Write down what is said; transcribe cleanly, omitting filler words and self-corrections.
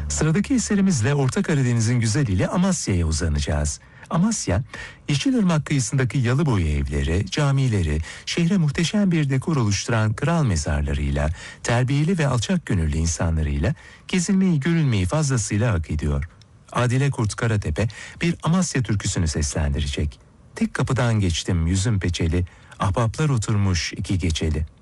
Sıradaki eserimizle Orta Karadeniz'in güzeliyle Amasya'ya uzanacağız. Amasya, Yeşilırmak kıyısındaki Yalıboyu evleri, camileri, şehre muhteşem bir dekor oluşturan kral mezarlarıyla, terbiyeli ve alçak gönüllü insanlarıyla gezilmeyi, görülmeyi fazlasıyla hak ediyor. Adile Kurt Karatepe bir Amasya türküsünü seslendirecek. Tek kapıdan geçtim yüzüm peçeli, ahbaplar oturmuş iki geceli.